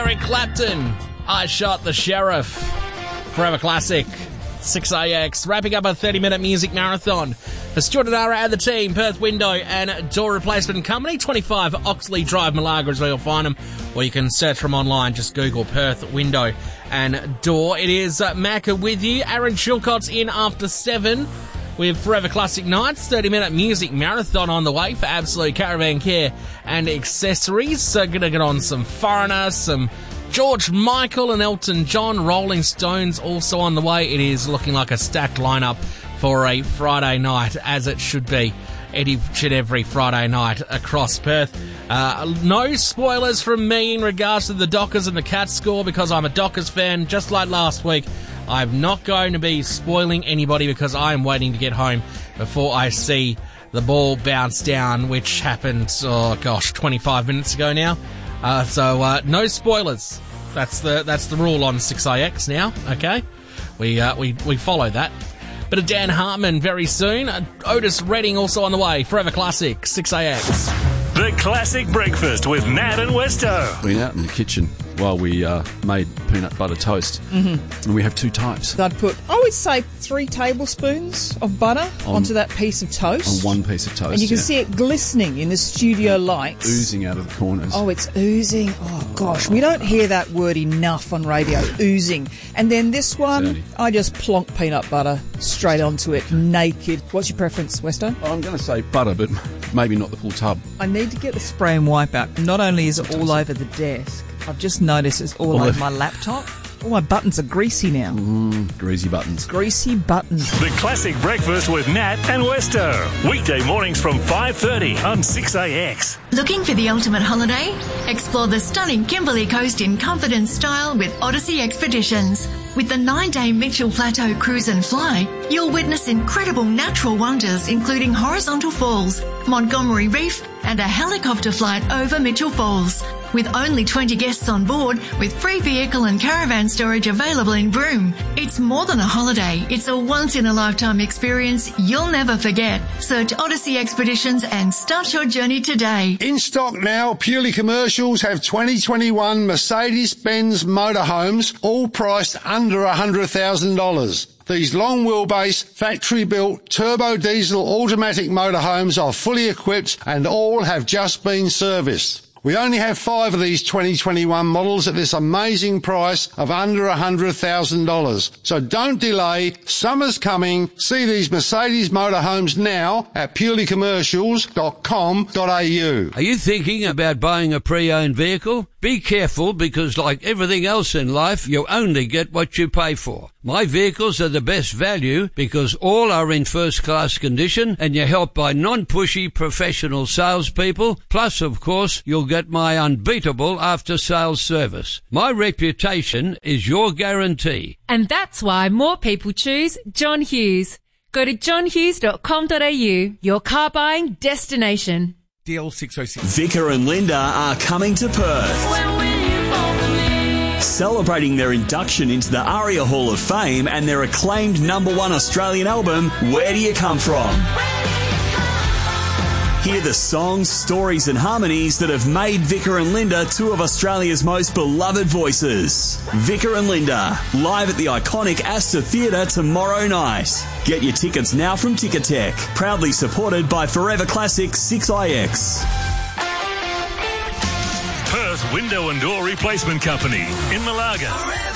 Eric Clapton. I Shot the Sheriff. Forever Classic. 6AX. Wrapping up a 30-minute music marathon. For Stuart and Ara and the team, Perth Window and Door Replacement Company, 25 Oxley Drive, Malaga is where you'll find them. Or you can search them online. Just Google Perth Window and Door. It is Macca with you. Aaron Chilcott's in after 7. With Forever Classic Nights, 30-minute music marathon on the way for Absolute Caravan Care and Accessories. So going to get on some Foreigner, some George Michael and Elton John. Rolling Stones also on the way. It is looking like a stacked lineup for a Friday night, as it should be each and every Friday night across Perth. No spoilers from me in regards to the Dockers and the Cats score, because I'm a Dockers fan, just like last week. I'm not going to be spoiling anybody because I am waiting to get home before I see the ball bounce down, which happened, 25 minutes ago now. So no spoilers. That's the rule on 6IX now, okay? We follow that. Bit of Dan Hartman very soon. Otis Redding also on the way. Forever Classic, 6AX. The Classic Breakfast with Nat and Westo. Been out in the kitchen while we made peanut butter toast. Mm-hmm. And we have two types. I'd put, I would say 3 tablespoons of butter onto that piece of toast. On one piece of toast. And you can see it glistening in the studio lights. Oozing out of the corners. Oh, it's oozing. Oh, gosh. We don't hear that word enough on radio, oozing. And then this one, I just plonk peanut butter straight onto it, naked. What's your preference, Westo? I'm going to say butter, but maybe not the full tub. I need to get the spray and wipe out. Not only is it all over the desk, I've just noticed it's all over my laptop. All my buttons are greasy now. Greasy buttons. Greasy buttons. The Classic Breakfast with Nat and Westo. Weekday mornings from 5:30 on 6AX. Looking for the ultimate holiday? Explore the stunning Kimberley Coast in comfort and style with Odyssey Expeditions. With the 9-day Mitchell Plateau Cruise and Fly, you'll witness incredible natural wonders including horizontal falls, Montgomery Reef, and a helicopter flight over Mitchell Falls. With only 20 guests on board, with free vehicle and caravan storage available in Broome. It's more than a holiday. It's a once-in-a-lifetime experience you'll never forget. Search Odyssey Expeditions and start your journey today. In stock now, Purely Commercials have 2021 Mercedes-Benz motorhomes, all priced under $100,000. These long wheelbase, factory-built, turbo diesel automatic motorhomes are fully equipped and all have just been serviced. We only have 5 of these 2021 models at this amazing price of under $100,000. So don't delay. Summer's coming. See these Mercedes motorhomes now at purelycommercials.com.au. Are you thinking about buying a pre-owned vehicle? Be careful, because like everything else in life, you only get what you pay for. My vehicles are the best value because all are in first-class condition and you're helped by non-pushy professional salespeople. Plus, of course, you'll get my unbeatable after-sales service. My reputation is your guarantee. And that's why more people choose John Hughes. Go to johnhughes.com.au, your car buying destination. DL606. Vicar and Linda are coming to Perth. Celebrating their induction into the ARIA Hall of Fame and their acclaimed #1 Australian album, Where Do You Come From? Hear the songs, stories and harmonies that have made Vicar and Linda 2 of Australia's most beloved voices. Vicar and Linda, live at the iconic Astor Theatre tomorrow night. Get your tickets now from Ticketek, proudly supported by Forever Classic 6IX. Perth Window and Door Replacement Company in Malaga.